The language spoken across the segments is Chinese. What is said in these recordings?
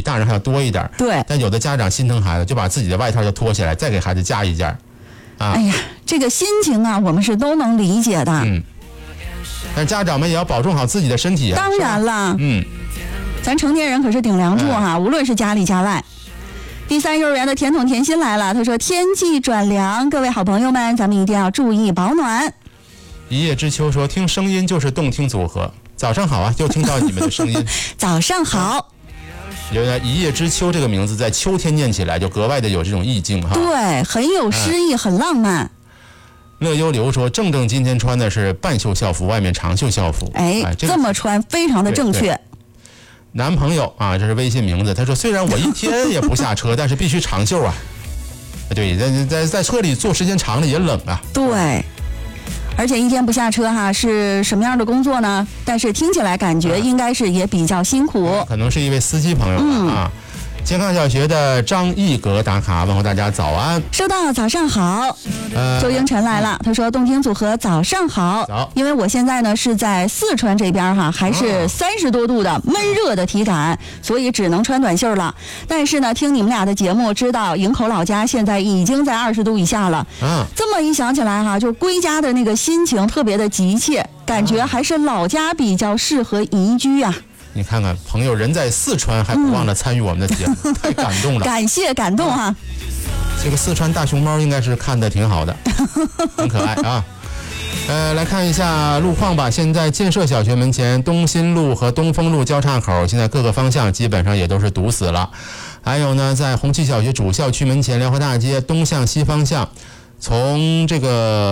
大人还要多一点。 对， 但有的家长心疼孩子，就把自己的外套就脱下来，再给孩子加一件。 哎呀，这个心情啊，我们是都能理解的。 但家长们也要保重好自己的身体啊。 当然了，咱成年人可是顶梁柱哈，无论是家里家外。第3幼儿园的甜筒甜心来了，他说天气转凉，各位好朋友们，咱们一定要注意保暖。 一叶知秋说听声音就是动听组合，早上好啊，又听到你们的声音。 早上好。 原来一叶知秋这个名字在秋天念起来就格外的有这种意境哈。 对，很有诗意，很浪漫。 乐悠流说正正今天穿的是半袖校服，外面长袖校服。 这么穿非常的正确。 男朋友啊，这是微信名字，他说虽然我一天也不下车，但是必须长袖啊。对，在车里坐时间长了也冷啊。 对，而且一天不下车哈，是什么样的工作呢？但是听起来感觉应该是也比较辛苦。 可能是一位司机朋友啊。健康小学的张毅格打卡问候大家早安。 收到，早上好。周英晨来了，他说动听组合早上好。因为我现在呢是在四川这边哈，还是30多度的闷热的体感，所以只能穿短袖了。但是呢，听你们俩的节目，知道营口老家现在已经在20度以下了。这么一想起来哈，就归家的那个心情特别的急切，感觉还是老家比较适合宜居呀。 你看看，朋友人在四川还不忘了参与我们的节目，太感动了。 感谢感动啊！ 这个四川大熊猫应该是看得挺好的，很可爱啊。来看一下路况吧。现在建设小学门前东新路和东风路交叉口，现在各个方向基本上也都是堵死了。还有呢，在红旗小学主校区门前辽河大街东向西方向。从这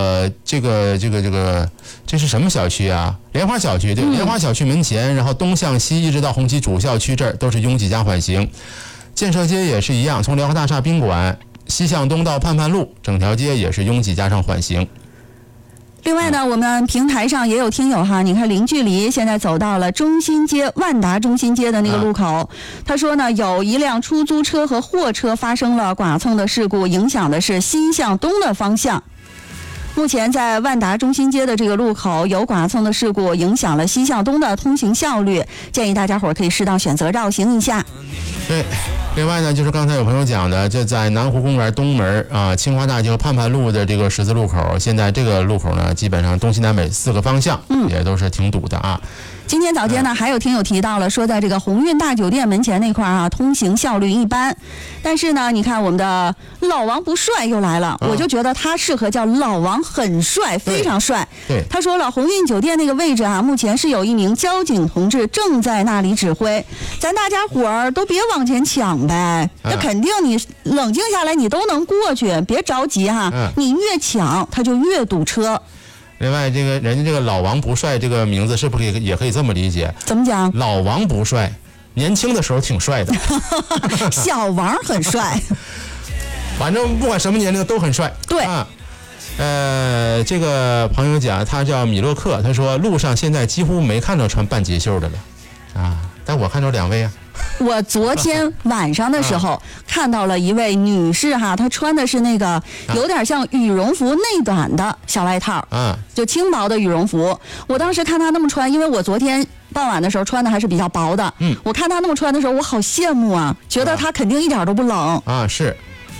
是什么小区啊？莲花小区，对，莲花小区门前，然后东向西一直到红旗主校区这儿都是拥挤加缓行。建设街也是一样，从辽河大厦宾馆西向东到盼盼路，整条街也是拥挤加上缓行。 另外呢，我们平台上也有听友哈，你看零距离现在走到了中心街万达中心街的那个路口，他说呢，有一辆出租车和货车发生了剐蹭的事故，影响的是西向东的方向。目前在万达中心街的这个路口有剐蹭的事故，影响了西向东的通行效率，建议大家伙可以适当选择绕行一下。 对，另外呢，就是刚才有朋友讲的，就在南湖公园东门啊、清华大街和盼盼路的这个十字路口，现在这个路口呢，基本上东西南北4个方向，也都是挺堵的啊。 今天早间呢，还有听友提到了，说在这个鸿运大酒店门前那块啊，通行效率一般。但是呢，你看我们的老王不帅又来了，我就觉得他适合叫老王很帅，非常帅。 对， 他说了，鸿运酒店那个位置啊，目前是有一名交警同志正在那里指挥，咱大家伙儿都别往前抢呗，那肯定你冷静下来，你都能过去，别着急哈。你越抢，他就越堵车。 另外，这个人家这个老王不帅这个名字是不是也可以这么理解？ 怎么讲？ 老王不帅，年轻的时候挺帅的。 小王很帅。 反正不管什么年龄都很帅。 对啊。这个朋友讲，他叫米洛克，他说路上现在几乎没看到穿半截袖的了啊，但我看到2位啊。 我昨天晚上的时候看到了一位女士哈，她穿的是那个有点像羽绒服内短的小外套，就轻薄的羽绒服。我当时看她那么穿，因为我昨天傍晚的时候穿的还是比较薄的，我看她那么穿的时候，我好羡慕啊，觉得她肯定一点都不冷啊。是。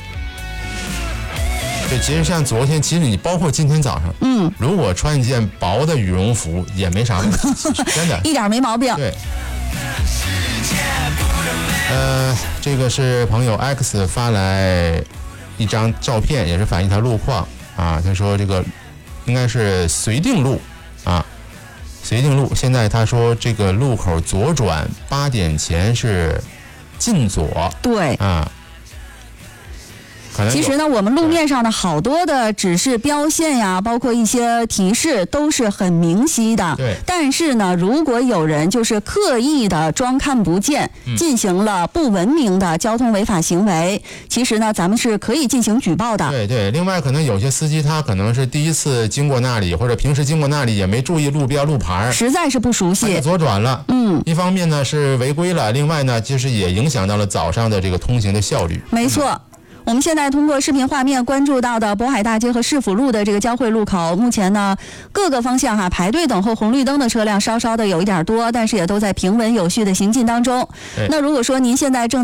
对，其实像昨天，其实你包括今天早上，如果穿一件薄的羽绒服也没啥问题，真的， 一点没毛病。 对。这个是朋友 X 发来一张照片，也是反映一条路况啊。他说这个应该是绥定路啊，绥定路现在他说这个路口左转8点前是进左， 对啊。 其实呢，我们路面上的好多的指示标线呀，包括一些提示都是很明晰的。 对。 但是呢，如果有人就是刻意的装看不见，进行了不文明的交通违法行为，其实呢，咱们是可以进行举报的。 对对。另外，可能有些司机他可能是第一次经过那里，或者平时经过那里也没注意路标路牌， 实在是不熟悉， 左转了。一方面呢是违规了，另外呢就是也影响到了早上的这个通行的效率。 没错。我们现在通过视频画面关注到的渤海大街和市府路的这个交汇路口，目前呢各个方向排队等候红绿灯的车辆稍稍的有一点多，但是也都在平稳有序的行进当中。那如果说您现在正